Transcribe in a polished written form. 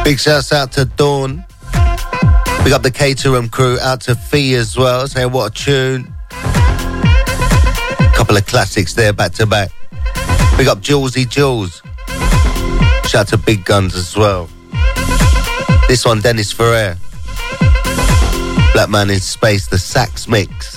Big shouts out to Dawn. Big up the Caterham crew. Out to Fee as well. Saying what a tune. Couple of classics there back to back. Big up Julesy Jules. Shout out to Big Guns as well. This one, Dennis Ferrer. Black Man in Space, the sax mix.